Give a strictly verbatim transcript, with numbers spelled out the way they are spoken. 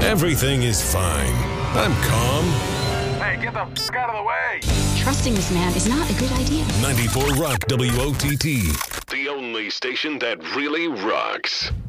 Everything is fine. I'm calm. Hey, get the f*** out of the way! Trusting this man is not a good idea. ninety-four Rock W O T T. The only station that really rocks.